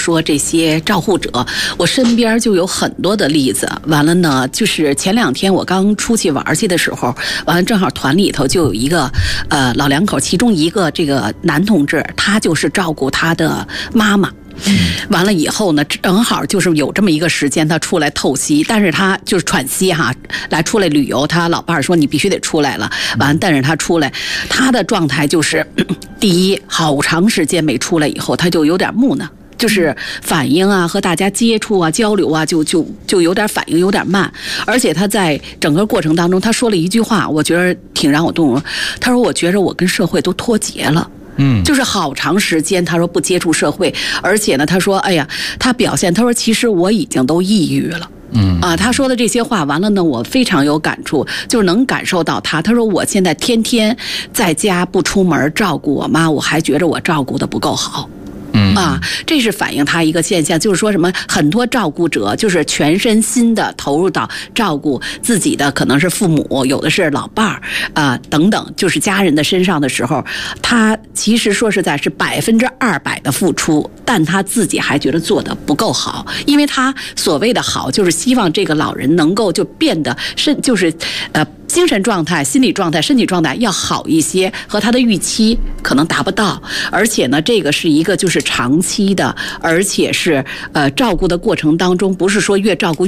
说这些照护者，我身边就有很多的例子。完了呢，就是前2天我刚出去玩去的时候，完了正好团里头就有一个老两口，其中一个这个男同志，他就是照顾他的妈妈。完了以后呢，正好就是有这么一个时间，他出来透析，但是他就是喘息哈，来出来旅游。他老伴儿说你必须得出来了，完了但是他出来，他的状态就是第一，好长时间没出来以后，他就有点木讷。就是反应啊，和大家接触啊、交流啊，就有点反应有点慢，而且他在整个过程当中，他说了一句话，我觉得挺让我动容。他说：“我觉着我跟社会都脱节了。”就是好长时间，他说不接触社会，而且呢，他说：“哎呀，他表现，他说其实我已经都抑郁了。”他说的这些话完了呢，我非常有感触，就是能感受到他。他说我现在天天在家不出门照顾我妈，我还觉着我照顾的不够好。这是反映他一个现象，就是说什么很多照顾者就是全身心的投入到照顾自己的，可能是父母，有的是老伴儿等等，就是家人的身上的时候，他其实说实在是200%的付出，但他自己还觉得做的不够好，因为他所谓的好，就是希望这个老人能够就变得精神状态、心理状态、身体状态要好一些，和他的预期可能达不到。而且呢，这个是一个就是长期的，而且是照顾的过程当中，不是说越照顾